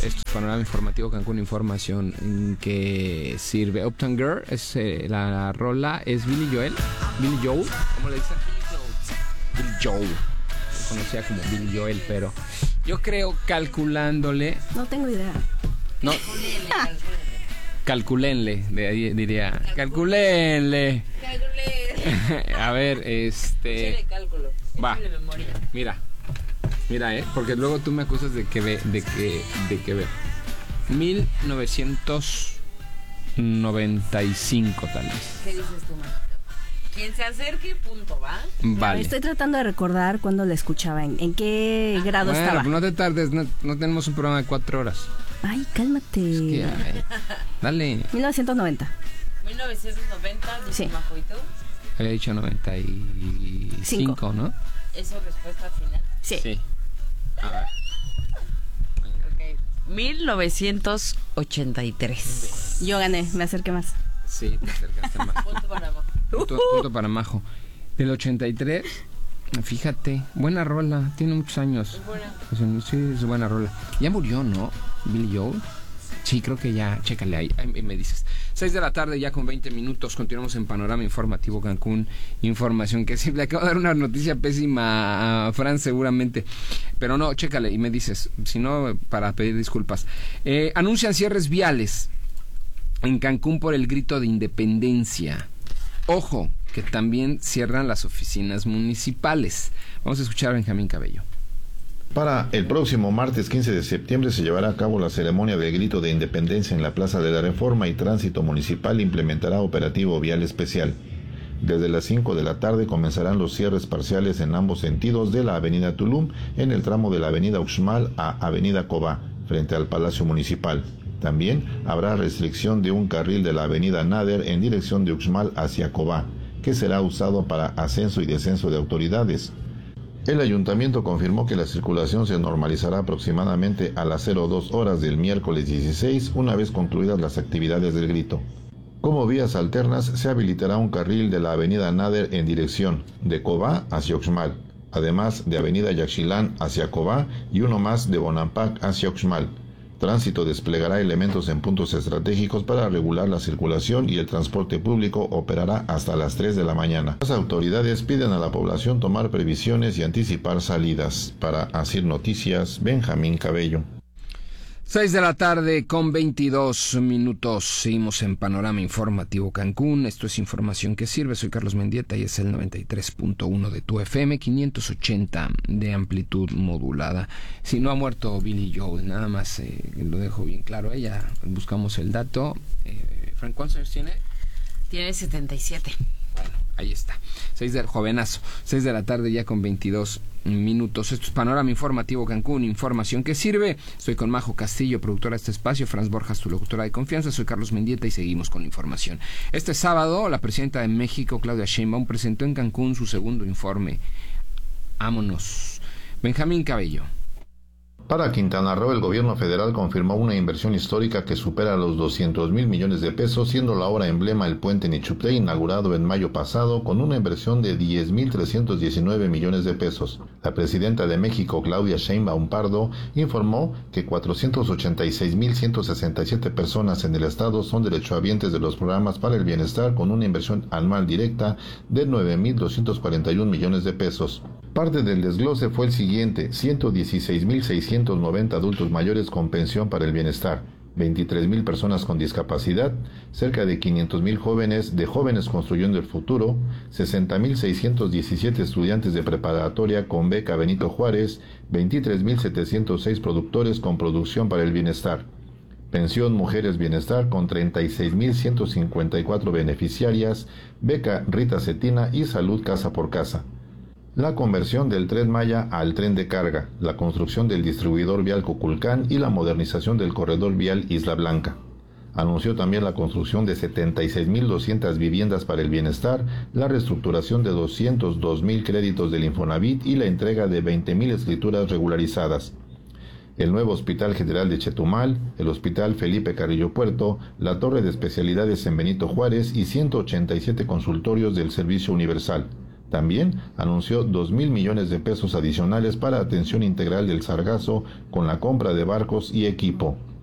Esto es Panorama Informativo Cancún, información que sirve. Uptown Girl es la rola, es Billy Joel, ¿cómo le dicen? Billy Joel. Lo conocía como Billy Joel, pero yo creo calculándole. No tengo idea. No. Calculenle, diría. Calculenle. A ver, Échale cálculo. Va. Échale memoria. Mira, porque luego tú me acusas de que ve. 1995 tal vez. ¿Qué dices tú, Marta? Quien se acerque, punto, ¿va? Vale. Estoy tratando de recordar cuándo la escuchaba, en qué grado estaba. Bueno, no te tardes, no tenemos un programa de 4 horas. Ay, cálmate. Es que, dale. 1990. 1990, dice Sí. Majo, ¿y tú? Había dicho 95, ¿no? ¿Es su respuesta final? Sí. A ver. Ok. 1983. Yo gané, me acerqué más. Sí, te acercaste más. Punto para Majo. Punto para Majo. Del 83, fíjate, buena rola, tiene muchos años. Es buena. Sí, es buena rola. Ya murió, ¿no? Billy Joel. Sí, creo que ya, chécale ahí me dices. 6 de la tarde, ya con 20 minutos, continuamos en Panorama Informativo Cancún, información que sí, le acabo de dar una noticia pésima a Fran seguramente, pero no, chécale y me dices, si no, para pedir disculpas. Anuncian cierres viales en Cancún por el grito de independencia. Ojo, que también cierran las oficinas municipales. Vamos a escuchar a Benjamín Cabello. Para el próximo martes 15 de septiembre se llevará a cabo la ceremonia del grito de independencia en la Plaza de la Reforma y Tránsito Municipal implementará operativo vial especial. Desde las 5 de la tarde comenzarán los cierres parciales en ambos sentidos de la Avenida Tulum en el tramo de la Avenida Uxmal a Avenida Cobá, frente al Palacio Municipal. También habrá restricción de un carril de la Avenida Nader en dirección de Uxmal hacia Cobá, que será usado para ascenso y descenso de autoridades. El ayuntamiento confirmó que la circulación se normalizará aproximadamente a las 02 horas del miércoles 16, una vez concluidas las actividades del grito. Como vías alternas, se habilitará un carril de la Avenida Nader en dirección de Cobá hacia Uxmal, además de Avenida Yaxchilán hacia Cobá y uno más de Bonampak hacia Uxmal. Tránsito desplegará elementos en puntos estratégicos para regular la circulación y el transporte público operará hasta las 3 de la mañana. Las autoridades piden a la población tomar previsiones y anticipar salidas. Para Asir Noticias, Benjamín Cabello. 6 de la tarde con 22 minutos. Seguimos en Panorama Informativo Cancún. Esto es información que sirve. Soy Carlos Mendieta y es el 93.1 de tu FM, 580 de amplitud modulada. Si no ha muerto Billy Joel, nada más lo dejo bien claro. Ya buscamos el dato. Frank, ¿cuántos años tiene? Tiene 77. Bueno, ahí está. 6 de la tarde ya con 22 minutos. Esto es Panorama Informativo Cancún, información que sirve. Estoy con Majo Castillo, productora de este espacio, Franz Borjas, tu locutora de confianza. Soy Carlos Mendieta y seguimos con la información. Este sábado, la presidenta de México, Claudia Sheinbaum, presentó en Cancún su segundo informe. Vámonos. Benjamín Cabello. Para Quintana Roo, el gobierno federal confirmó una inversión histórica que supera los 200,000 millones de pesos, siendo la obra emblema el puente Nichupté, inaugurado en mayo pasado, con una inversión de 10,319 millones de pesos. La presidenta de México, Claudia Sheinbaum Pardo, informó que 486,167 personas en el estado son derechohabientes de los programas para el bienestar, con una inversión anual directa de 9,241 millones de pesos. Parte del desglose fue el siguiente: 116,690 adultos mayores con pensión para el bienestar, 23,000 personas con discapacidad, cerca de 500,000 jóvenes de Jóvenes Construyendo el Futuro, 60,617 estudiantes de preparatoria con beca Benito Juárez, 23,706 productores con producción para el bienestar. Pensión Mujeres Bienestar con 36,154 beneficiarias, beca Rita Cetina y Salud Casa por Casa. La conversión del Tren Maya al tren de carga, la construcción del distribuidor vial Cuculcán y la modernización del corredor vial Isla Blanca. Anunció también la construcción de 76,200 viviendas para el bienestar, la reestructuración de 202,000 créditos del Infonavit y la entrega de 20,000 escrituras regularizadas. El nuevo Hospital General de Chetumal, el Hospital Felipe Carrillo Puerto, la Torre de Especialidades en Benito Juárez y 187 consultorios del Servicio Universal. También anunció 2.000 millones de pesos adicionales para atención integral del sargazo con la compra de barcos y equipo.